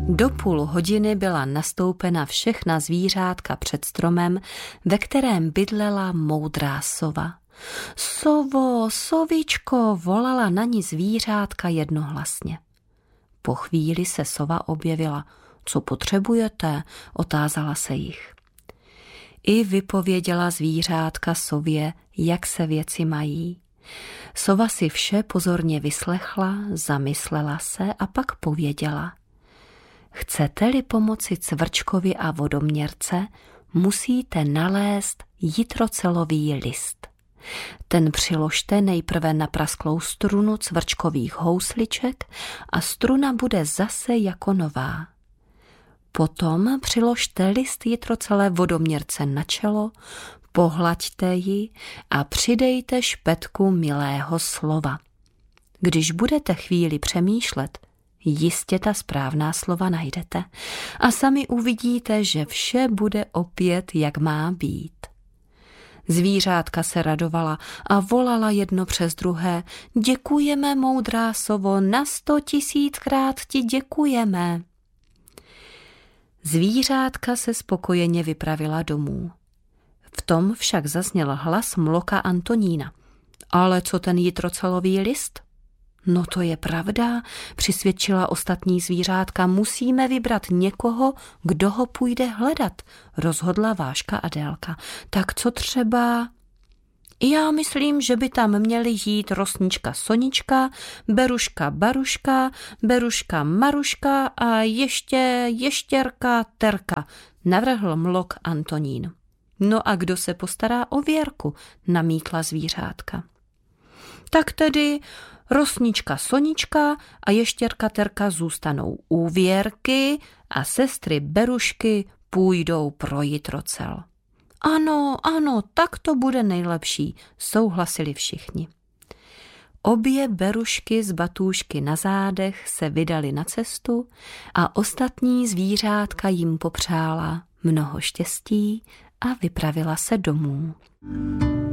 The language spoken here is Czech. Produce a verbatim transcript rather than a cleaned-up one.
Do půl hodiny byla nastoupena všechna zvířátka před stromem, ve kterém bydlela moudrá sova. Sovo, sovičko, volala na ní zvířátka jednohlasně. Po chvíli se sova objevila. Co potřebujete? Otázala se jich. I vypověděla zvířátka sově, jak se věci mají. Sova si vše pozorně vyslechla, zamyslela se a pak pověděla. Chcete-li pomoci cvrčkovi a vodoměrce, musíte nalézt jitrocelový list. Ten přiložte nejprve na prasklou strunu cvrčkových housliček a struna bude zase jako nová. Potom přiložte list jitrocelé vodoměrce na čelo, pohlaďte ji a přidejte špetku milého slova. Když budete chvíli přemýšlet, jistě ta správná slova najdete a sami uvidíte, že vše bude opět, jak má být. Zvířátka se radovala a volala jedno přes druhé. Děkujeme, moudrá sovo, na sto tisíckrát ti děkujeme. Zvířátka se spokojeně vypravila domů. V tom však zazněl hlas mloka Antonína. Ale co ten jitrocelový list? No to je pravda, přisvědčila ostatní zvířátka, musíme vybrat někoho, kdo ho půjde hledat, rozhodla Váška Adélka. Tak co třeba? Já myslím, že by tam měli jít Rosnička Sonička, Beruška Baruška, Beruška Maruška a ještě Ještěrka Terka, navrhl mlok Antonín. No a kdo se postará o Věrku, namítla zvířátka. Tak tedy Rosnička Sonička a Ještěrka Terka zůstanou u Věrky a sestry Berušky půjdou pro jitrocel. Ano, ano, tak to bude nejlepší, souhlasili všichni. Obě Berušky z batůžky na zádech se vydali na cestu a ostatní zvířátka jim popřála mnoho štěstí a vypravila se domů.